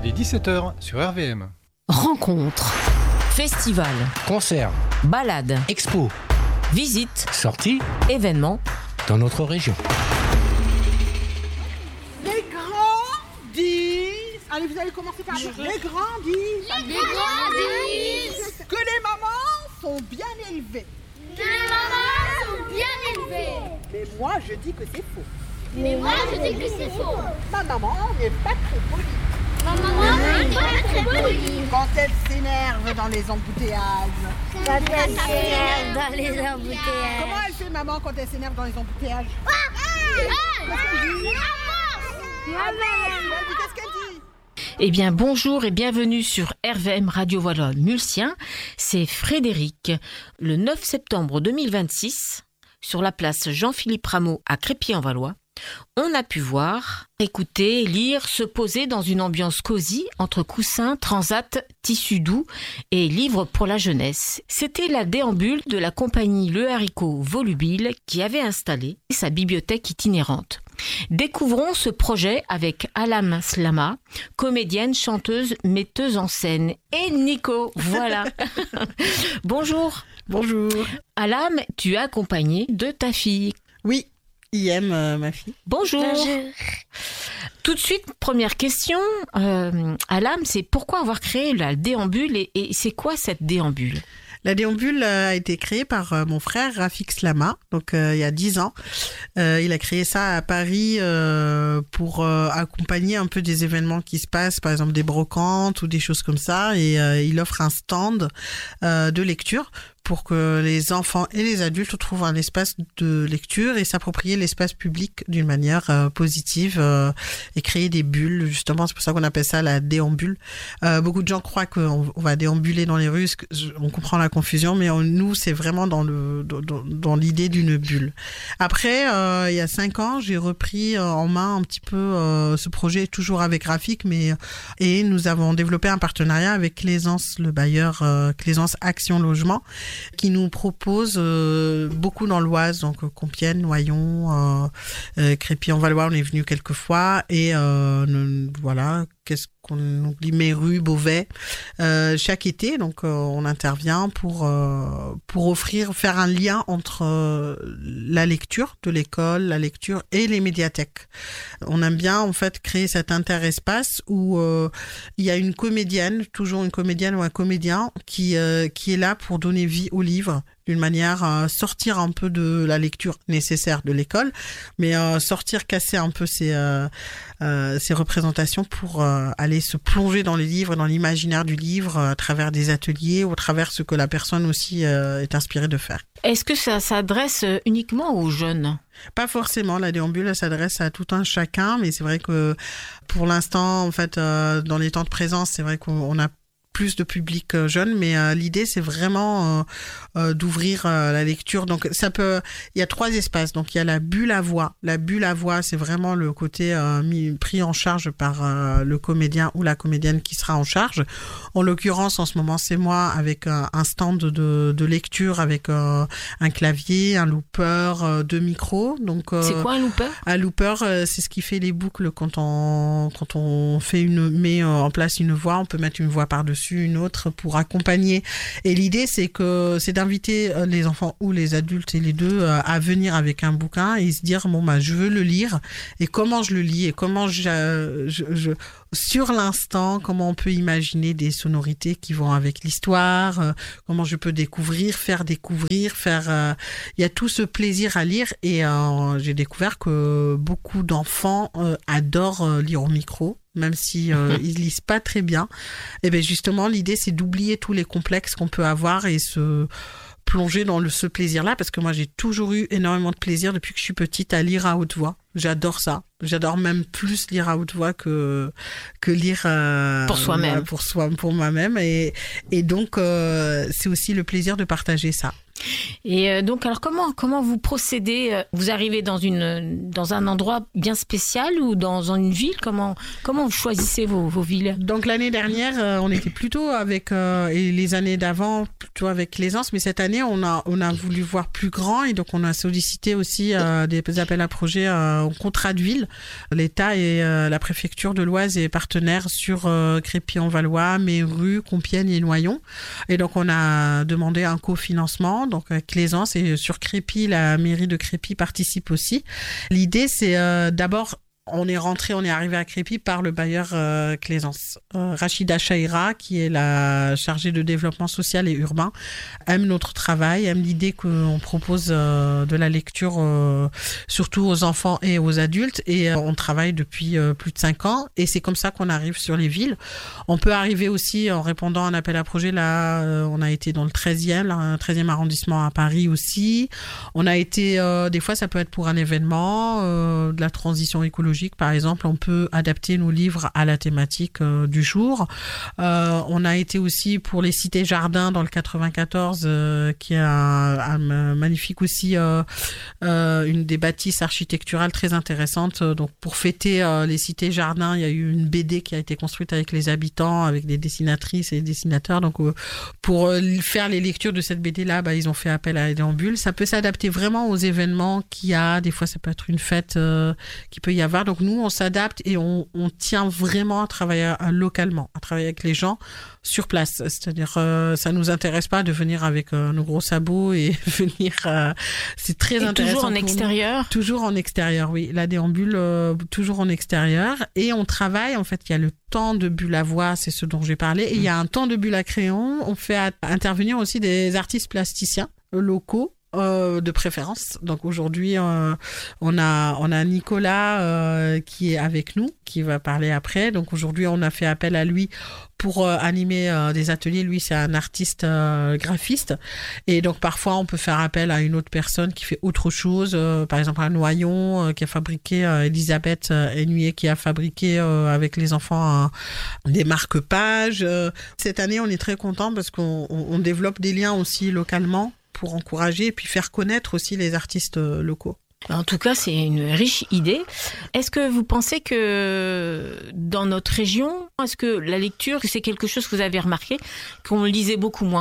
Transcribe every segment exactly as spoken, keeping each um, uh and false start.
Il est dix-sept heures sur R V M. Rencontres, festivals, concerts, balades, expos, visites, sorties, événements dans notre région. Les grands disent... Allez, vous allez commencer par dire. Les grands disent... Les grands disent... Que les mamans sont bien élevées. Que les mamans sont bien élevées. Mais moi, je dis que c'est faux. Mais moi, je dis que c'est faux. Ma maman n'est pas très polie. Ma maman n'est pas très polie. Quand elle s'énerve dans les embouteillages. Quand elle s'énerve dans les embouteillages. Comment elle fait, maman, quand elle s'énerve dans les embouteillages? Qu'est-ce qu'elle dit? Eh bien, bonjour et bienvenue sur R V M Radio Wallonne Mulsien. C'est Frédéric. Le neuf septembre deux mille vingt-six, sur la place Jean-Philippe Rameau à Crépy-en-Valois, on a pu voir, écouter, lire, se poser dans une ambiance cosy entre coussins, transat, tissus doux et livres pour la jeunesse. C'était la déambule de la compagnie Le Haricot Volubile qui avait installé sa bibliothèque itinérante. Découvrons ce projet avec Alam Slama, comédienne, chanteuse, metteuse en scène. Et Nico, voilà. Bonjour. Bonjour. Alam, tu es accompagnée de ta fille. Oui, I M, euh, ma fille. Bonjour. Bonjour. Tout de suite, première question. Euh, Alam, c'est pourquoi avoir créé la déambule et, et c'est quoi cette déambule ? La déambule a été créée par euh, mon frère Rafik Slama, donc euh, il y a dix ans. Euh, il a créé ça à Paris euh, pour euh, accompagner un peu des événements qui se passent, par exemple des brocantes ou des choses comme ça. Et euh, il offre un stand euh, de lecture pour que les enfants et les adultes trouvent un espace de lecture et s'approprier l'espace public d'une manière euh, positive euh, et créer des bulles, justement. C'est pour ça qu'on appelle ça la déambule. Euh, beaucoup de gens croient qu'on on va déambuler dans les rues, on comprend la confusion, mais on, nous, c'est vraiment dans, le, dans, dans l'idée d'une bulle. Après, euh, il y a cinq ans, j'ai repris en main un petit peu euh, ce projet, toujours avec Rafik, mais et nous avons développé un partenariat avec Claisance, le bailleur euh, Claisance Action Logement, qui nous propose euh, beaucoup dans l'Oise, donc euh, Compiègne, Noyon, euh, euh, Crépy-en-Valois, on est venu quelques fois, et euh, nous, voilà, qu'est-ce qu'on oublie, Méru, Beauvais, euh, chaque été, donc euh, on intervient pour euh, pour offrir, faire un lien entre euh, la lecture de l'école, la lecture et les médiathèques. On aime bien en fait créer cet interespace où euh, il y a une comédienne, toujours une comédienne ou un comédien qui euh, qui est là pour donner vie au livre, d'une manière à sortir un peu de la lecture nécessaire de l'école, mais euh, sortir, casser un peu ces, euh, euh, ces représentations pour euh, aller se plonger dans les livres, dans l'imaginaire du livre, à travers des ateliers ou à travers ce que la personne aussi euh, est inspirée de faire. Est-ce que ça s'adresse uniquement aux jeunes ? Pas forcément, la déambule s'adresse à tout un chacun, mais c'est vrai que pour l'instant, en fait, euh, dans les temps de présence, c'est vrai qu'on a plus de public euh, jeune, mais euh, l'idée c'est vraiment euh, euh, d'ouvrir euh, la lecture. Donc ça peut, il y a trois espaces. Donc il y a la bulle à voix. La bulle à voix, c'est vraiment le côté euh, mis, pris en charge par euh, le comédien ou la comédienne qui sera en charge. En l'occurrence, en ce moment, c'est moi avec euh, un stand de, de lecture avec euh, un clavier, un looper, euh, deux micros. Donc euh, c'est quoi un looper ? Un looper, euh, c'est ce qui fait les boucles quand on quand on fait une met euh, en place une voix. On peut mettre une voix par-dessus une autre pour accompagner. Et l'idée, c'est que c'est d'inviter les enfants ou les adultes et les deux à venir avec un bouquin et se dire bon bah je veux le lire et comment je le lis et comment je, je, je sur l'instant comment on peut imaginer des sonorités qui vont avec l'histoire, euh, comment je peux découvrir, faire découvrir, faire. Euh, il y a tout ce plaisir à lire et euh, j'ai découvert que beaucoup d'enfants euh, adorent euh, lire au micro. Même si euh, ils lisent pas très bien, et ben justement l'idée c'est d'oublier tous les complexes qu'on peut avoir et se plonger dans le, ce plaisir-là, parce que moi j'ai toujours eu énormément de plaisir depuis que je suis petite à lire à haute voix. J'adore ça. J'adore même plus lire à haute voix que que lire euh, pour soi-même, pour soi, pour moi-même. Et et donc euh, c'est aussi le plaisir de partager ça. Et euh, donc, alors comment comment vous procédez? Vous arrivez dans une dans un endroit bien spécial ou dans une ville? Comment comment vous choisissez vos vos villes? Donc l'année dernière, euh, on était plutôt avec euh, et les années d'avant plutôt avec l'aisance, mais cette année on a on a voulu voir plus grand et donc on a sollicité aussi euh, des appels à projets euh, en contrat de ville. L'État et euh, la préfecture de l'Oise est partenaire sur euh, Crépy-en-Valois, Méru, Compiègne et Noyon. Et donc on a demandé un cofinancement. Donc avec l'aisance et sur Crépy, la mairie de Crépy participe aussi. L'idée, c'est euh, d'abord, on est rentré, on est arrivé à Crépy par le bailleur euh, Claisance. Euh, Rachida Chaïra, qui est la chargée de développement social et urbain, aime notre travail, aime l'idée qu'on propose euh, de la lecture euh, surtout aux enfants et aux adultes. Et euh, on travaille depuis euh, plus de cinq ans. Et c'est comme ça qu'on arrive sur les villes. On peut arriver aussi en répondant à un appel à projet. Là, euh, on a été dans le treizième, le treizième arrondissement à Paris aussi. On a été, euh, des fois, ça peut être pour un événement, euh, de la transition écologique. Par exemple, on peut adapter nos livres à la thématique euh, du jour. Euh, on a été aussi pour les cités jardins dans le quatre-vingt-quatorze, euh, qui est un, un magnifique aussi, euh, euh, une des bâtisses architecturales très intéressantes. Donc, pour fêter euh, les cités jardins, il y a eu une B D qui a été construite avec les habitants, avec des dessinatrices et des dessinateurs. Donc, euh, pour euh, faire les lectures de cette B D-là, bah, ils ont fait appel à la déambule. Ça peut s'adapter vraiment aux événements qu'il y a. Des fois, ça peut être une fête euh, qui peut y avoir. Donc nous, on s'adapte et on, on tient vraiment à travailler à, localement, à travailler avec les gens sur place. C'est-à-dire, euh, ça nous intéresse pas de venir avec euh, nos gros sabots et venir. Euh, c'est très et intéressant. Toujours en extérieur. Nous. Toujours en extérieur, oui. La déambule, euh, toujours en extérieur. Et on travaille. En fait, il y a le temps de bulle à voix, c'est ce dont j'ai parlé. Et il y a un temps de bulle à crayon. On fait à, intervenir aussi des artistes plasticiens locaux. Euh, de préférence. Donc aujourd'hui, euh, on a on a Nicolas euh, qui est avec nous, qui va parler après. Donc aujourd'hui, on a fait appel à lui pour euh, animer euh, des ateliers. Lui, c'est un artiste euh, graphiste, et donc parfois on peut faire appel à une autre personne qui fait autre chose. Euh, par exemple, un Noyon euh, qui a fabriqué euh, Elisabeth euh, Hennuyer qui a fabriqué euh, avec les enfants euh, des marque-pages. Euh, cette année, on est très content parce qu'on on, on développe des liens aussi localement, pour encourager et puis faire connaître aussi les artistes locaux. En tout cas, c'est une riche idée. Est-ce que vous pensez que dans notre région, est-ce que la lecture, c'est quelque chose que vous avez remarqué, qu'on lisait beaucoup moins ?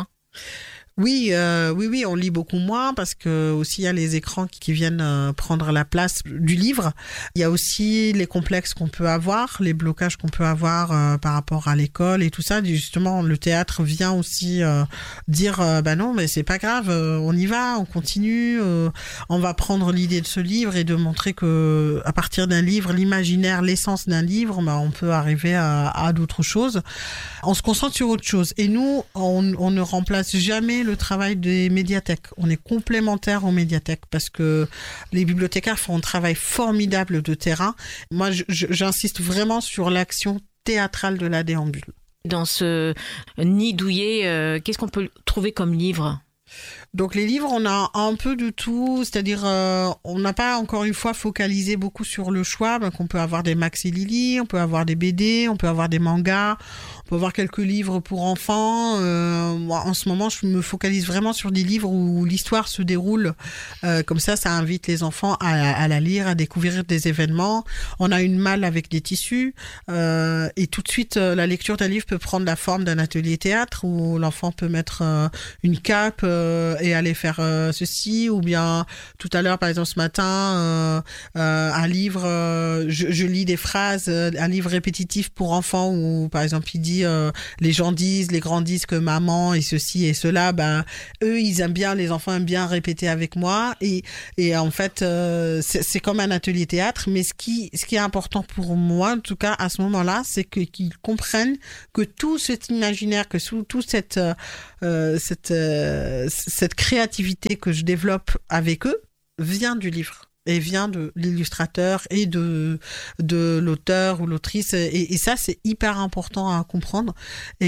Oui, euh, oui, oui, on lit beaucoup moins parce que aussi il y a les écrans qui, qui viennent euh, prendre la place du livre. Il y a aussi les complexes qu'on peut avoir, les blocages qu'on peut avoir euh, par rapport à l'école et tout ça. Justement, le théâtre vient aussi euh, dire, euh, bah non, mais c'est pas grave, euh, on y va, on continue, euh, on va prendre l'idée de ce livre et de montrer que à partir d'un livre, l'imaginaire, l'essence d'un livre, bah, on peut arriver à, à d'autres choses. On se concentre sur autre chose. Et nous, on, on ne remplace jamais le travail des médiathèques. On est complémentaires aux médiathèques parce que les bibliothécaires font un travail formidable de terrain. Moi, je, je, j'insiste vraiment sur l'action théâtrale de la déambule. Dans ce nid douillet, euh, qu'est-ce qu'on peut trouver comme livre ? Donc les livres, on a un peu de tout, c'est-à-dire euh, on n'a pas encore une fois focalisé beaucoup sur le choix, donc on peut avoir des Max et Lily, on peut avoir des B D, on peut avoir des mangas, on peut avoir quelques livres pour enfants. Euh, moi, en ce moment, je me focalise vraiment sur des livres où l'histoire se déroule. Euh, comme ça, ça invite les enfants à, à la lire, à découvrir des événements. On a une malle avec des tissus euh, et tout de suite, euh, la lecture d'un livre peut prendre la forme d'un atelier théâtre où l'enfant peut mettre euh, une cape euh, et aller faire euh, ceci, ou bien tout à l'heure, par exemple ce matin, euh, euh, un livre, euh, je, je lis des phrases, euh, un livre répétitif pour enfants où par exemple il dit euh, les gens disent, les grands disent que maman et ceci et cela, ben eux ils aiment bien, les enfants aiment bien répéter avec moi, et et en fait euh, c'est, c'est comme un atelier théâtre, mais ce qui ce qui est important pour moi en tout cas à ce moment-là, c'est que qu'ils comprennent que tout cet imaginaire, que sous tout cette euh, cette euh, cette créativité que je développe avec eux vient du livre et vient de l'illustrateur et de de l'auteur ou l'autrice, et, et ça c'est hyper important à comprendre, et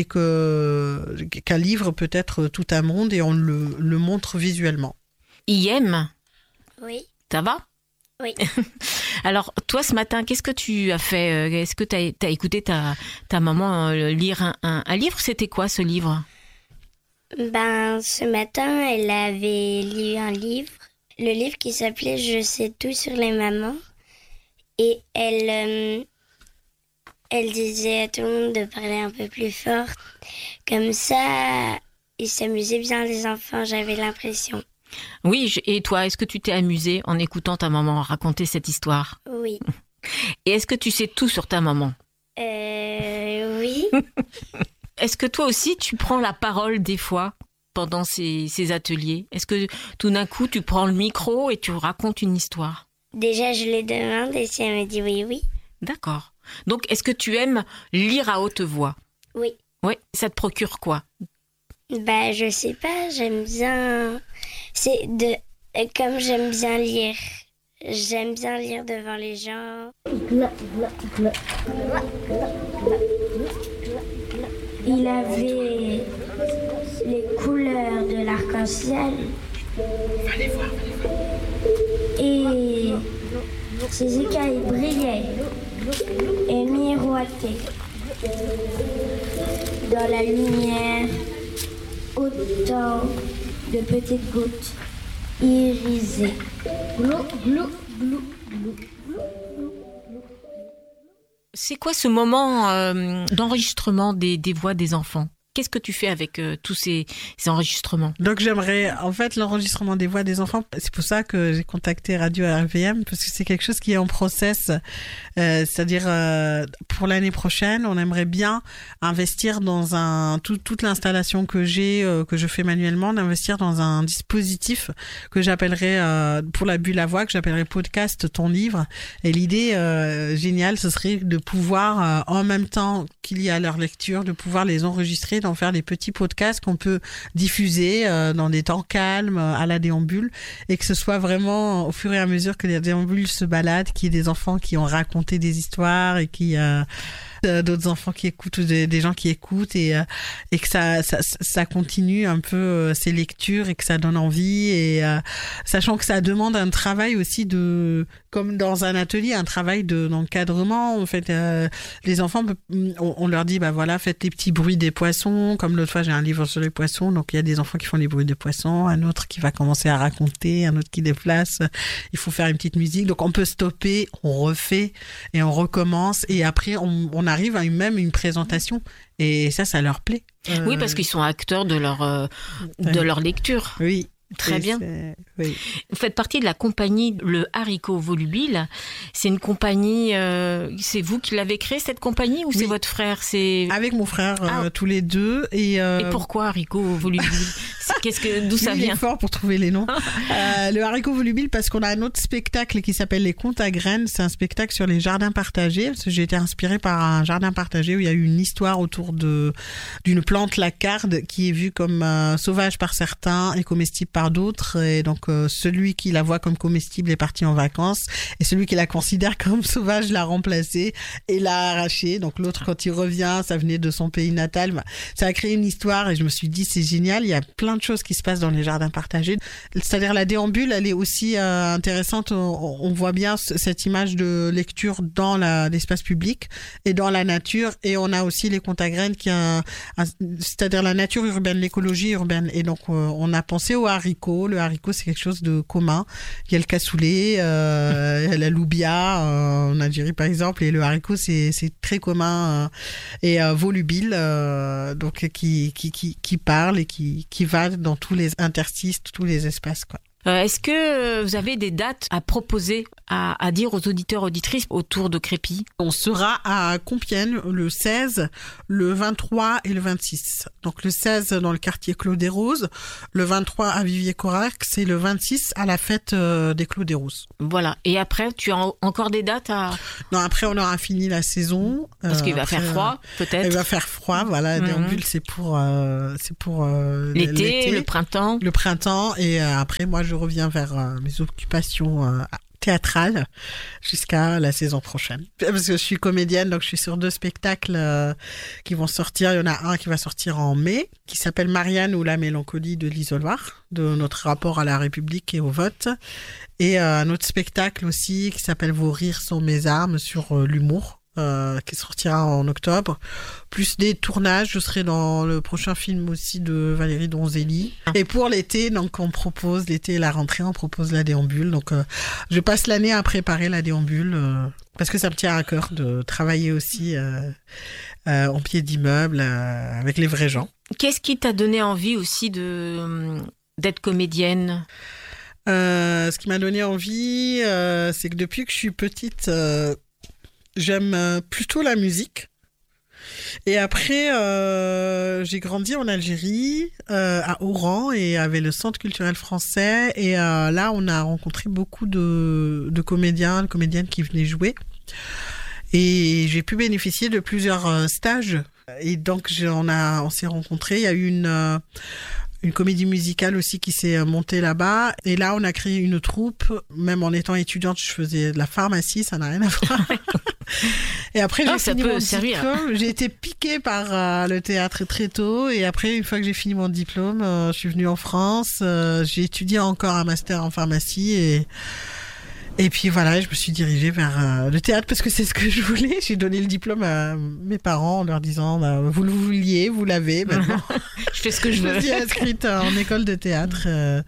que qu'un livre peut être tout un monde et on le, le montre visuellement. I M ? Oui. Ça va ? Oui. Alors, toi, ce matin, qu'est-ce que tu as fait ? Est-ce que tu as écouté ta, ta maman lire un, un, un livre ? C'était quoi, ce livre ? Ben, ce matin, elle avait lu un livre. Le livre qui s'appelait « Je sais tout sur les mamans ». Et elle, euh, elle disait à tout le monde de parler un peu plus fort. Comme ça, ils s'amusaient bien les enfants, j'avais l'impression. Oui, je- et toi, est-ce que tu t'es amusée en écoutant ta maman raconter cette histoire? Oui. Et est-ce que tu sais tout sur ta maman? Euh, oui. Est-ce que toi aussi, tu prends la parole des fois pendant ces, ces ateliers? Est-ce que tout d'un coup, tu prends le micro et tu racontes une histoire? Déjà, je lui demande et si elle me dit oui, oui. D'accord. Donc, est-ce que tu aimes lire à haute voix? Oui. Oui, ça te procure quoi? Bah, je sais pas, j'aime bien... C'est de... euh, Comme j'aime bien lire. J'aime bien lire devant les gens. Il avait les couleurs de l'arc-en-ciel. Et ses écailles brillaient et miroitaient dans la lumière, autant de petites gouttes irisées. Glou, glou, glou, glou. C'est quoi ce moment euh, d'enregistrement des, des voix des enfants? Qu'est-ce que tu fais avec euh, tous ces, ces enregistrements? Donc j'aimerais, en fait, l'enregistrement des voix des enfants, c'est pour ça que j'ai contacté Radio R V M, parce que c'est quelque chose qui est en process, euh, c'est-à-dire euh, pour l'année prochaine, on aimerait bien investir dans un, tout, toute l'installation que j'ai, euh, que je fais manuellement, d'investir dans un dispositif que j'appellerais, euh, pour la bulle à voix, que j'appellerais podcast ton livre. Et l'idée euh, géniale, ce serait de pouvoir, euh, en même temps qu'il y a leur lecture, de pouvoir les enregistrer, d'en faire des petits podcasts qu'on peut diffuser euh, dans des temps calmes, euh, à la déambule, et que ce soit vraiment au fur et à mesure que les déambules se baladent, qu'il y ait des enfants qui ont raconté des histoires et qui euh, euh, d'autres enfants qui écoutent ou des, des gens qui écoutent et euh, et que ça, ça ça continue un peu euh, ces lectures et que ça donne envie et euh, sachant que ça demande un travail aussi de comme dans un atelier, un travail de d'encadrement. En fait, euh, les enfants, on, on leur dit bah voilà, faites les petits bruits des poissons. Comme l'autre fois, j'ai un livre sur les poissons, donc il y a des enfants qui font les bruits des poissons, un autre qui va commencer à raconter, un autre qui déplace. Il faut faire une petite musique, donc on peut stopper, on refait et on recommence et après on, on arrive à une, même une présentation et ça, ça leur plaît. Euh, Oui, parce qu'ils sont acteurs de leur, euh, de ouais. leur lecture. Oui. Très Et bien. c'est- Oui. Vous faites partie de la compagnie Le Haricot Volubile. C'est une compagnie, euh, c'est vous qui l'avez créée cette compagnie ou c'est Oui. votre frère? C'est Avec mon frère, Ah. euh, tous les deux. Et, euh, Et pourquoi Haricot Volubile? C'est- Qu'est-ce que d'où ça lui, il est vient? fort pour trouver les noms. euh, le haricot volubile parce qu'on a un autre spectacle qui s'appelle Les Contes à graines. C'est un spectacle sur les jardins partagés. Parce que j'ai été inspirée par un jardin partagé où il y a eu une histoire autour de d'une plante lacarde qui est vue comme euh, sauvage par certains et comestible par d'autres. Et donc euh, celui qui la voit comme comestible est parti en vacances et celui qui la considère comme sauvage l'a remplacée et l'a arrachée. Donc l'autre, quand il revient, ça venait de son pays natal. Bah, ça a créé une histoire et je me suis dit c'est génial. Il y a plein de choses qui se passent dans les jardins partagés. C'est-à-dire la déambule, elle est aussi euh, intéressante. On, on voit bien c- cette image de lecture dans la, l'espace public et dans la nature. Et on a aussi les contes à graines qui a, un- un- c'est-à-dire la nature urbaine, l'écologie urbaine. Et donc euh, on a pensé au haricot. Le haricot, c'est quelque chose de commun. Il y a le cassoulet, euh, la loubia euh, en Algérie par exemple. Et le haricot, c'est, c'est très commun euh, et euh, volubile, euh, donc qui, qui, qui, qui parle et qui, qui va dans tous les interstices, tous les espaces, quoi. Euh, Est-ce que vous avez des dates à proposer, à, à dire aux auditeurs, auditrices autour de Crépy? On sera à Compiègne le seize, le vingt-trois et le vingt-six. Donc le seize dans le quartier Clos des Roses, le vingt-trois à Vivier-Corax et le vingt-six à la fête euh, des Clos des Roses. Voilà. Et après, tu as en- encore des dates à... Non, après on aura fini la saison. Parce Euh, qu'il va après, faire froid, euh, peut-être. Il va faire froid, voilà. Mhm. Déambule, c'est pour, euh, c'est pour euh, L'été, le printemps. le printemps et euh, après moi je reviens vers euh, mes occupations euh, théâtrales jusqu'à la saison prochaine parce que je suis comédienne, donc je suis sur deux spectacles euh, qui vont sortir. Il y en a un qui va sortir en mai qui s'appelle Marianne ou la mélancolie de l'isoloir, de notre rapport à la République et au vote, et euh, un autre spectacle aussi qui s'appelle Vos rires sont mes armes sur euh, l'humour. euh, qui sortira en octobre, plus des tournages. Je serai dans le prochain film aussi de Valérie Donzelli. Et pour l'été, donc on propose, l'été et la rentrée, on propose la déambule. Donc euh, je passe l'année à préparer la déambule euh, parce que ça me tient à cœur de travailler aussi euh, euh, en pied d'immeuble euh, avec les vrais gens. Qu'est-ce qui t'a donné envie aussi de d'être comédienne ? Euh, ce qui m'a donné envie, euh, c'est que depuis que je suis petite, euh, j'aime euh, plutôt la musique. Et après, euh, j'ai grandi en Algérie, euh, à Oran, et avec le Centre culturel français. Et euh, là, on a rencontré beaucoup de, de comédiens, de comédiennes qui venaient jouer. Et j'ai pu bénéficier de plusieurs euh, stages. Et donc, on, a, on s'est rencontrés. Il y a eu une... Euh, une comédie musicale aussi qui s'est montée là-bas. Et là, on a créé une troupe. Même en étant étudiante, je faisais de la pharmacie, ça n'a rien à voir. Et après, j'ai ah, fini mon servir. diplôme. J'ai été piquée par euh, le théâtre très tôt. Et après, une fois que j'ai fini mon diplôme, euh, je suis venue en France. Euh, j'ai étudié encore un master en pharmacie et Et puis voilà, je me suis dirigée vers euh, le théâtre parce que c'est ce que je voulais. J'ai donné le diplôme à mes parents en leur disant bah, vous le vouliez, vous l'avez maintenant. Je fais ce que je veux. Je me suis inscrite en école de théâtre. Euh...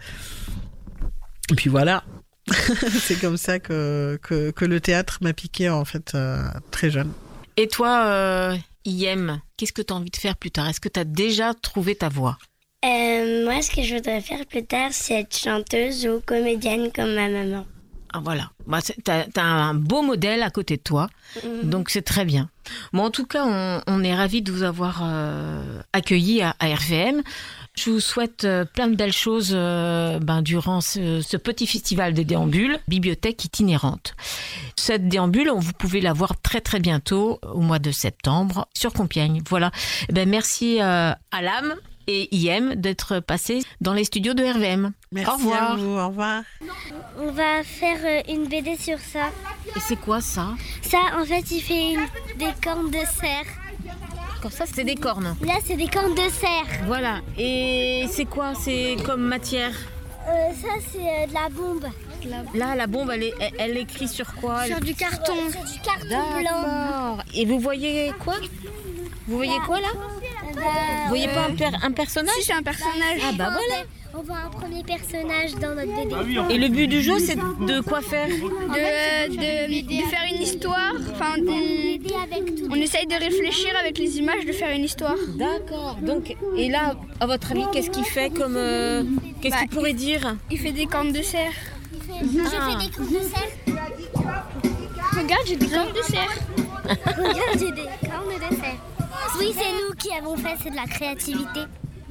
Et puis voilà. C'est comme ça que, que, que le théâtre m'a piqué en fait euh, très jeune. Et toi, euh, Iem, qu'est-ce que tu as envie de faire plus tard ? Est-ce que tu as déjà trouvé ta voie ? euh, Moi, ce que je voudrais faire plus tard, c'est être chanteuse ou comédienne comme ma maman. Ah voilà, bah, t'as, t'as un beau modèle à côté de toi, mmh. donc c'est très bien. Bon, en tout cas, on, on est ravis de vous avoir euh, accueillis à, à R V M. Je vous souhaite euh, plein de belles choses euh, ben, durant ce, ce petit festival des déambules, bibliothèque itinérante. Cette déambule, vous pouvez la voir très très bientôt, au mois de septembre, sur Compiègne. Voilà, eh ben, merci euh, à l'âme et Iem d'être passé dans les studios de R V M. Merci au revoir. à vous, au revoir. On va faire une B D sur ça. Et c'est quoi ça ? Ça, en fait, il fait une... des cornes de cerf. Comme ça, c'est des cornes. Là, c'est des cornes de cerf. Voilà. Et c'est quoi ? C'est comme matière ? euh, Ça, c'est euh, de la bombe. Là, la bombe, elle, est, elle, elle écrit sur quoi ? Sur du carton. Ouais, sur du carton D'accord. Blanc. Et vous voyez quoi ? Vous voyez bah, quoi là ? bah, Vous voyez euh, pas un, per- un personnage ? Si, c'est un personnage. Ah bah voilà. On voit un premier personnage dans notre B D. Et le but du jeu, c'est de quoi faire ? De, de, de faire une histoire. Enfin, de, on essaye de réfléchir avec les images, de faire une histoire. D'accord. Donc, et là, à votre avis, qu'est-ce qu'il fait comme euh, qu'est-ce bah, qu'il pourrait dire ? Il fait des cornes de cerf. Il fait, ah. Je fais des cornes de cerf. Regarde, j'ai des cornes de cerf. Regarde, j'ai des cornes de cerf. Oui, c'est nous qui avons fait, c'est de la créativité.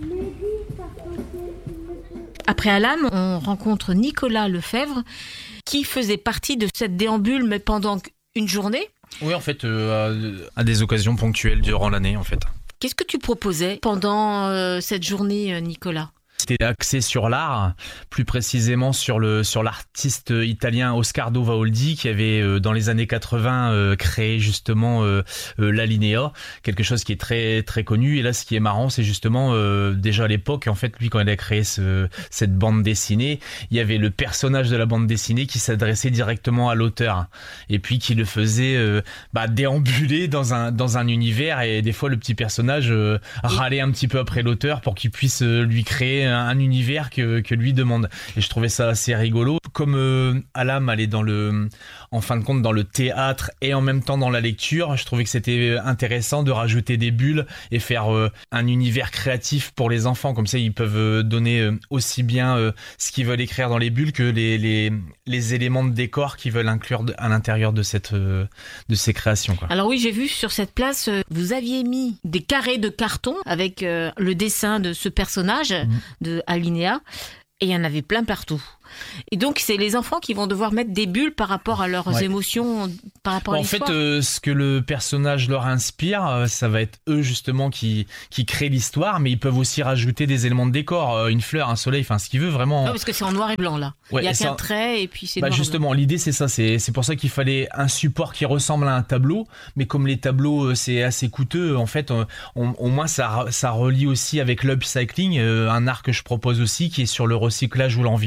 Après Alam, on rencontre Nicolas Lefebvre qui faisait partie de cette déambule, mais pendant une journée. Oui, en fait, euh, à des occasions ponctuelles durant l'année, en fait. Qu'est-ce que tu proposais pendant euh, cette journée, Nicolas ? C'était axé sur l'art, plus précisément sur le sur l'artiste italien Oscardo Vaoldi qui avait euh, dans les années quatre-vingts euh, créé justement euh, euh, l'Alinea, quelque chose qui est très très connu. Et là, ce qui est marrant, c'est justement euh, déjà à l'époque, en fait, lui quand il a créé ce, cette bande dessinée, il y avait le personnage de la bande dessinée qui s'adressait directement à l'auteur et puis qui le faisait euh, bah, déambuler dans un dans un univers et des fois le petit personnage euh, râlait un petit peu après l'auteur pour qu'il puisse euh, lui créer un, un univers que, que lui demande. Et je trouvais ça assez rigolo. Comme euh, Alam allait dans le, en fin de compte dans le théâtre et en même temps dans la lecture, je trouvais que c'était intéressant de rajouter des bulles et faire euh, un univers créatif pour les enfants. Comme ça, ils peuvent donner euh, aussi bien euh, ce qu'ils veulent écrire dans les bulles que les, les, les éléments de décor qu'ils veulent inclure à l'intérieur de, cette, euh, de ces créations, quoi. Alors oui, j'ai vu sur cette place, euh, vous aviez mis des carrés de carton avec euh, le dessin de ce personnage mmh. de Alinea. Et il y en avait plein partout. Et donc, c'est les enfants qui vont devoir mettre des bulles par rapport à leurs ouais. émotions, par rapport bon, à l'histoire. En fait, euh, ce que le personnage leur inspire, euh, ça va être eux justement qui, qui créent l'histoire, mais ils peuvent aussi rajouter des éléments de décor, euh, une fleur, un soleil, enfin ce qu'ils veulent vraiment. Non, parce que c'est en noir et blanc là. Ouais, il y a qu'un trait et puis c'est bah, noir justement, et blanc. L'idée c'est ça, c'est, c'est pour ça qu'il fallait un support qui ressemble à un tableau, mais comme les tableaux c'est assez coûteux, en fait, on, on, au moins ça, ça relie aussi avec l'upcycling, euh, un art que je propose aussi qui est sur le recyclage ou l'environnement.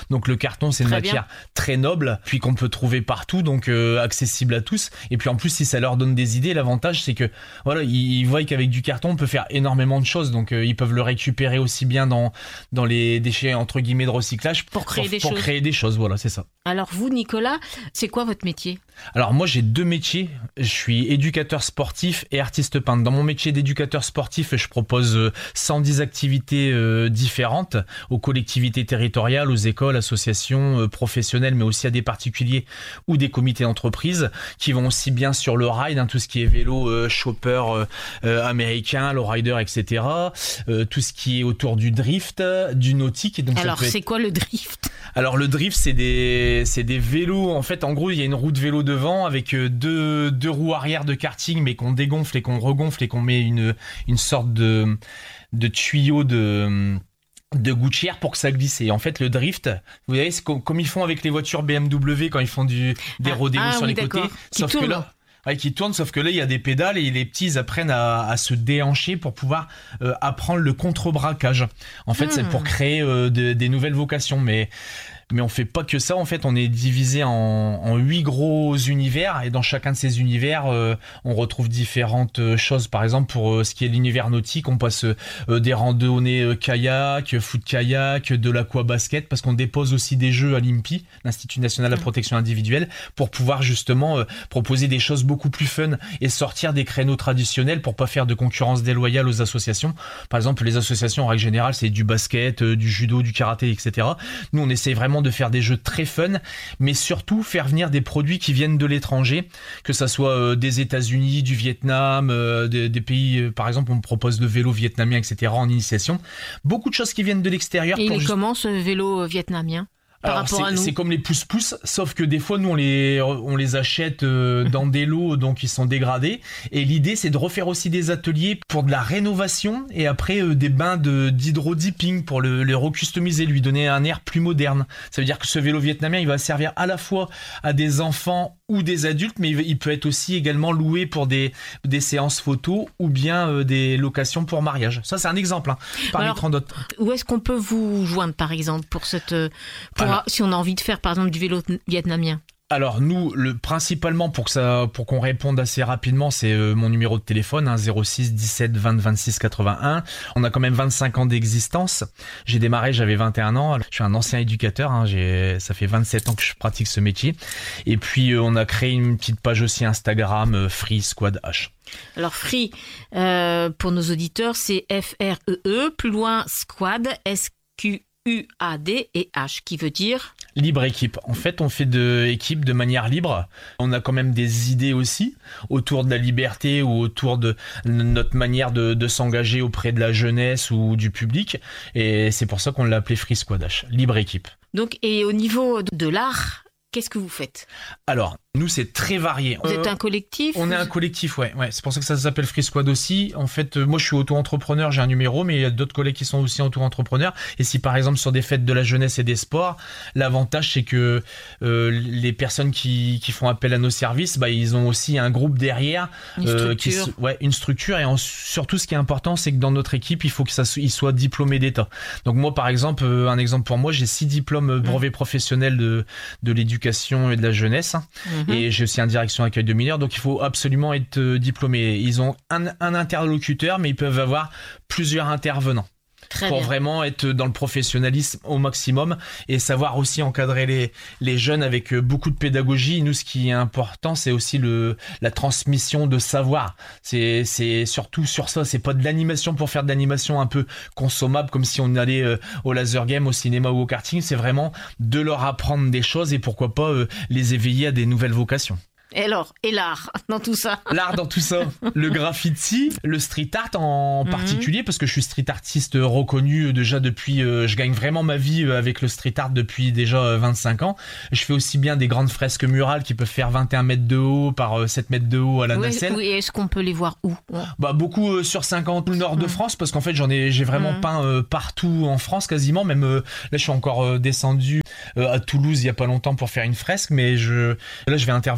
Donc le carton, c'est une Très matière bien. très noble, puis qu'on peut trouver partout, donc euh, accessible à tous. Et puis en plus, si ça leur donne des idées, l'avantage c'est que voilà, ils, ils voient qu'avec du carton, on peut faire énormément de choses. Donc euh, ils peuvent le récupérer aussi bien dans dans les déchets entre guillemets de recyclage Pour créer des pour choses. créer des choses. Voilà, c'est ça. Alors vous, Nicolas, c'est quoi votre métier? Alors moi j'ai deux métiers, je suis éducateur sportif et artiste peintre. Dans mon métier d'éducateur sportif, je propose euh, cent dix activités euh, différentes aux collectivités territoriales, aux écoles, associations euh, professionnelles, mais aussi à des particuliers ou des comités d'entreprise qui vont aussi bien sur le ride, hein, tout ce qui est vélo, euh, chopper euh, euh, américain, lowrider, et cetera. Euh, tout ce qui est autour du drift, du nautique. Et donc ça Alors peut être- c'est quoi le drift? Alors le drift, c'est des c'est des vélos. En fait, en gros, il y a une roue de vélo devant avec euh, deux deux roues arrière de karting, mais qu'on dégonfle et qu'on regonfle et qu'on met une une sorte de de tuyau de de gouttière pour que ça glisse. Et en fait, le drift, vous voyez, c'est comme, comme ils font avec les voitures B M W quand ils font du des Ah, rodéos ah sur oui, les côtés. d'accord. Qui Sauf que tournent. là. Ouais, qui tourne, sauf que là, il y a des pédales et les petits, ils apprennent à, à se déhancher pour pouvoir euh, apprendre le contre-braquage. En fait, Hmm. c'est pour créer euh, de- des nouvelles vocations. Mais, mais on fait pas que ça. En fait, on est divisé en, en huit gros univers et dans chacun de ces univers, euh, on retrouve différentes euh, choses. Par exemple, pour euh, ce qui est l'univers nautique, on passe euh, des randonnées euh, kayak, foot kayak, de l'aquabasket, parce qu'on dépose aussi des jeux à l'I N P I, l'Institut National de la Protection Individuelle, pour pouvoir justement euh, proposer des choses beaucoup plus fun et sortir des créneaux traditionnels pour pas faire de concurrence déloyale aux associations. Par exemple, les associations en règle générale, c'est du basket, euh, du judo, du karaté, et cetera. Nous, on essaye vraiment de faire des jeux très fun, mais surtout faire venir des produits qui viennent de l'étranger, que ça soit euh, des États-Unis, du Vietnam, euh, des, des pays, euh, par exemple, on me propose le vélo vietnamien, et cetera en initiation. Beaucoup de choses qui viennent de l'extérieur. Et il pour est juste- comment ce vélo euh, vietnamien par Alors, rapport c'est, à nous? c'est comme les pousse-pousse, sauf que des fois, nous, on les, on les achète euh, dans des lots, donc ils sont dégradés. Et l'idée, c'est de refaire aussi des ateliers pour de la rénovation et après euh, des bains de, d'hydro-dipping pour le, le recustomiser, lui donner un air plus moderne. Ça veut dire que ce vélo vietnamien, il va servir à la fois à des enfants ou des adultes, mais il, il peut être aussi également loué pour des, des séances photos ou bien euh, des locations pour mariage. Ça, c'est un exemple, hein, parmi Alors, tant d'autres. Où est-ce qu'on peut vous joindre, par exemple, pour cette, euh, pour Alors- a- si on a envie de faire, par exemple, du vélo vietnamien? Alors nous, le, principalement pour que ça, pour qu'on réponde assez rapidement, c'est euh, mon numéro de téléphone, hein, zéro six dix-sept vingt vingt-six quatre-vingt-un. On a quand même vingt-cinq ans d'existence. J'ai démarré, j'avais vingt et un ans. Je suis un ancien éducateur. Hein, j'ai, ça fait vingt-sept ans que je pratique ce métier. Et puis euh, on a créé une petite page aussi Instagram, euh, Free Squad H. Alors Free, euh, pour nos auditeurs, c'est F R E E, plus loin Squad, S Q U A D et H, qui veut dire... Libre équipe. En fait, on fait de équipe de manière libre. On a quand même des idées aussi autour de la liberté ou autour de notre manière de, de s'engager auprès de la jeunesse ou du public. Et c'est pour ça qu'on l'a appelé Free Squad H, libre équipe. Donc, et au niveau de l'art, qu'est-ce que vous faites? Alors, nous, c'est très varié. Vous Euh, êtes un collectif? On est un collectif, ouais, ouais. C'est pour ça que ça s'appelle Free Squad aussi. En fait, euh, moi, je suis auto-entrepreneur, j'ai un numéro, mais il y a d'autres collègues qui sont aussi auto-entrepreneurs. Et si, par exemple, sur des fêtes de la jeunesse et des sports, l'avantage, c'est que euh, les personnes qui, qui font appel à nos services, bah, ils ont aussi un groupe derrière, Une euh, qui structure. se- ouais, une structure. Et en- surtout, ce qui est important, c'est que dans notre équipe, il faut que ça, so- il soit diplômé d'État. Donc moi, par exemple, euh, un exemple pour moi, j'ai six diplômes euh, brevets professionnels de de l'éducation et de la jeunesse. Mhm. Et j'ai aussi un direction accueil de mineurs, donc il faut absolument être euh, diplômé. Ils ont un, un interlocuteur, mais ils peuvent avoir plusieurs intervenants Très pour bien. vraiment être dans le professionnalisme au maximum et savoir aussi encadrer les, les jeunes avec euh, beaucoup de pédagogie. Nous, ce qui est important, c'est aussi le, la transmission de savoir. C'est, c'est surtout sur ça, c'est pas de l'animation pour faire de l'animation un peu consommable, comme si on allait euh, au laser game, au cinéma ou au karting. C'est vraiment de leur apprendre des choses et pourquoi pas euh, les éveiller à des nouvelles vocations. Et alors, et l'art dans tout ça? L'art dans tout ça, le graffiti, le street art en Mhm. particulier, parce que je suis street artiste reconnu euh, déjà depuis, euh, je gagne vraiment ma vie euh, avec le street art depuis déjà euh, vingt-cinq ans. Je fais aussi bien des grandes fresques murales qui peuvent faire vingt et un mètres de haut par euh, sept mètres de haut à la Oui, nacelle. oui, est-ce qu'on peut les voir où? Bah beaucoup euh, sur cinquante le nord de Mhm. France, parce qu'en fait j'en ai, j'ai vraiment Mhm. peint euh, partout en France quasiment. Même euh, là je suis encore euh, descendu euh, à Toulouse il y a pas longtemps pour faire une fresque, mais je là je vais intervenir en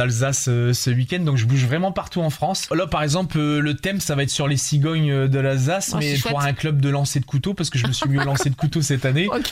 Alsace euh, ce week-end, donc je bouge vraiment partout en France. Là, par exemple, euh, le thème, ça va être sur les cigognes de l'Alsace, Oh, mais c'est pour chouette. un club de lancer de couteau, parce que je me suis mis au lancer de couteau cette année. Ok.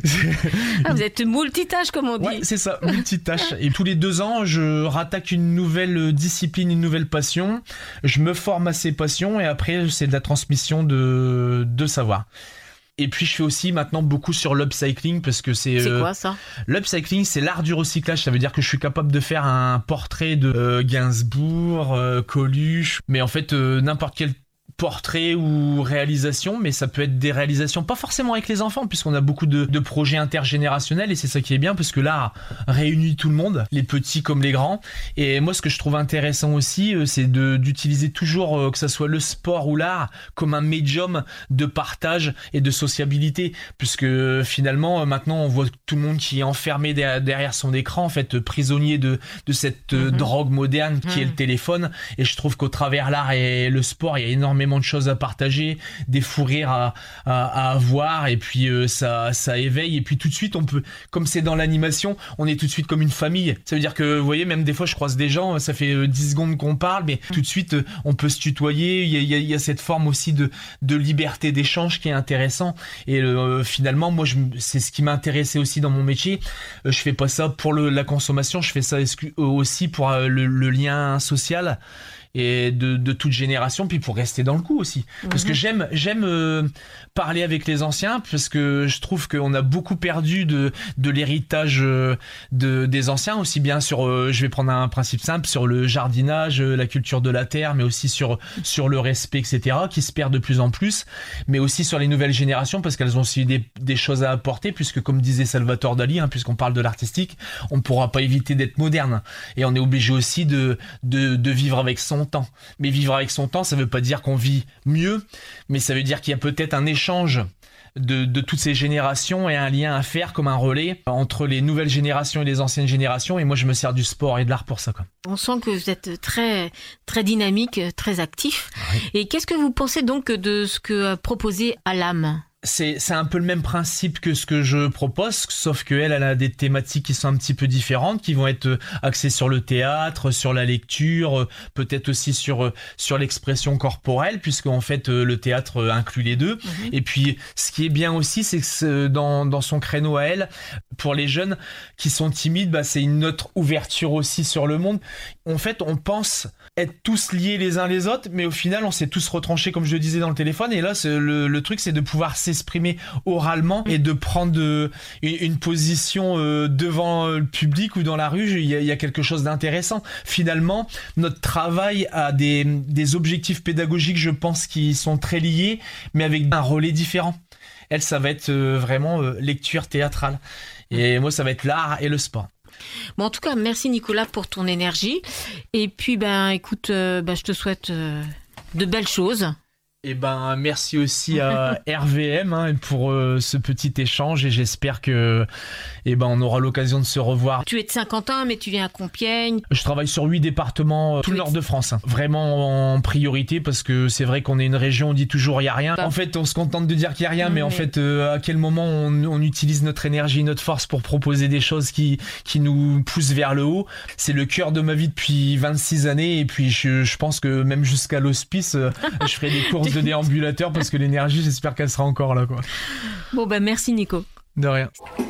Ah, vous êtes multitâche, comme on dit. Ouais, c'est ça, multitâche. Et tous les deux ans, je rattaque une nouvelle discipline, une nouvelle passion. Je me forme à ces passions et après, c'est de la transmission de, de savoir. Et puis, je fais aussi maintenant beaucoup sur l'upcycling parce que c'est... C'est euh, quoi ça? L'upcycling, c'est l'art du recyclage. Ça veut dire que je suis capable de faire un portrait de euh, Gainsbourg, euh, Coluche, mais en fait, euh, n'importe quel portrait ou réalisation, mais ça peut être des réalisations pas forcément avec les enfants, puisqu'on a beaucoup de, de projets intergénérationnels, et c'est ça qui est bien, parce que l'art réunit tout le monde, les petits comme les grands. Et moi, ce que je trouve intéressant aussi, euh, c'est de, d'utiliser toujours, euh, que ça soit le sport ou l'art, comme un médium de partage et de sociabilité, puisque euh, finalement, euh, maintenant, on voit tout le monde qui est enfermé derrière, derrière son écran, en fait, euh, prisonnier de, de cette euh, Mhm. drogue moderne qui Mhm. est le téléphone. Et je trouve qu'au travers l'art et le sport, il y a énormément de choses à partager, des fous rires à, à, à avoir, et puis euh, ça, ça éveille. Et puis tout de suite, on peut, comme c'est dans l'animation, on est tout de suite comme une famille. Ça veut dire que, vous voyez, même des fois, je croise des gens, ça fait euh, dix secondes qu'on parle, mais tout de suite, euh, on peut se tutoyer. Il y a, il y a, il y a cette forme aussi de, de liberté d'échange qui est intéressant. Et euh, finalement, moi, je, c'est ce qui m'intéressait aussi dans mon métier. Euh, je fais pas ça pour le, la consommation, je fais ça exclu- aussi pour euh, le, le lien social et de, de toute génération, puis pour rester dans le coup aussi. Parce Mhm. que j'aime, j'aime euh, parler avec les anciens, parce que je trouve qu'on a beaucoup perdu de, de l'héritage euh, de, des anciens, aussi bien sur, euh, je vais prendre un principe simple, sur le jardinage, euh, la culture de la terre, mais aussi sur, sur le respect, et cetera, qui se perd de plus en plus, mais aussi sur les nouvelles générations, parce qu'elles ont aussi des, des choses à apporter, puisque comme disait Salvatore Dali, hein, puisqu'on parle de l'artistique, on ne pourra pas éviter d'être moderne. Et on est obligé aussi de, de, de vivre avec son temps. Mais vivre avec son temps, ça veut pas dire qu'on vit mieux, mais ça veut dire qu'il y a peut-être un échange de, de toutes ces générations et un lien à faire comme un relais entre les nouvelles générations et les anciennes générations. Et moi, je me sers du sport et de l'art pour ça, quoi. On sent que vous êtes très, très dynamique, très actif. Ouais. Et qu'est-ce que vous pensez donc de ce que a proposé Alam? C'est, c'est un peu le même principe que ce que je propose, sauf qu'elle, elle a des thématiques qui sont un petit peu différentes, qui vont être axées sur le théâtre, sur la lecture, peut-être aussi sur, sur l'expression corporelle, puisque en fait, le théâtre inclut les deux. Mhm. Et puis, ce qui est bien aussi, c'est que c'est dans, dans son créneau à elle, pour les jeunes qui sont timides, bah, c'est une autre ouverture aussi sur le monde. En fait, on pense être tous liés les uns les autres, mais au final, on s'est tous retranchés, comme je le disais dans le téléphone. Et là, c'est le, le truc, c'est de pouvoir s'exprimer oralement et de prendre euh, une, une position euh, devant le public ou dans la rue. Il y a, il y a quelque chose d'intéressant. Finalement, notre travail a des, des objectifs pédagogiques, je pense, qui sont très liés, mais avec un relais différent. Elle, ça va être euh, vraiment euh, lecture théâtrale. Et moi, ça va être l'art et le sport. Bon, en tout cas, merci Nicolas pour ton énergie. Et puis, ben, écoute, euh, ben, je te souhaite euh, de belles choses. Et ben merci aussi à R V M hein, pour euh, ce petit échange, et j'espère que et ben on aura l'occasion de se revoir. Tu es de Saint-Quentin, mais tu viens à Compiègne. Je travaille sur huit départements, euh, tout le Oui. nord de France, hein. Vraiment en priorité, parce que c'est vrai qu'on est une région, on dit toujours il y a rien. Bah. En fait, on se contente de dire qu'il y a rien, mais en Ouais. fait, euh, à quel moment on, on utilise notre énergie, notre force pour proposer des choses qui qui nous poussent vers le haut. C'est le cœur de ma vie depuis vingt-six années, et puis je, je pense que même jusqu'à l'hospice, euh, je ferai des courses de déambulateur, parce que l'énergie, j'espère qu'elle sera encore là, quoi. Bon, ben, merci Nico. De rien.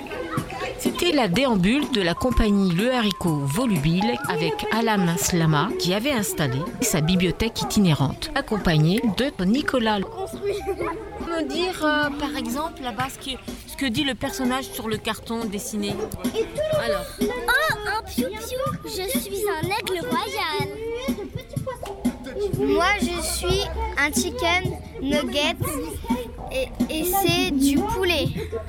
C'était la déambule de la compagnie Le Haricot Volubile avec Alam Slama qui avait installé sa bibliothèque itinérante, accompagnée de Nicolas. Me dire, euh, par exemple, là-bas, ce que, ce que dit le personnage sur le carton dessiné. Alors, Un piou-piou, je suis un aigle royal. Moi, je suis un chicken nugget et, et c'est du poulet.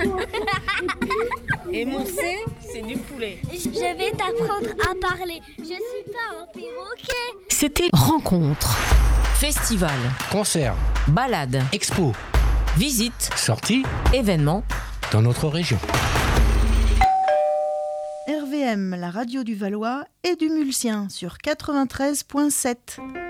et mon C, c'est du poulet. Je vais t'apprendre à parler. Je suis pas un perroquet. C'était rencontre, festival, Concert, balade, expo, visite, sortie événement. dans notre région. R V M, la radio du Valois et du Mulsien sur quatre-vingt-treize virgule sept.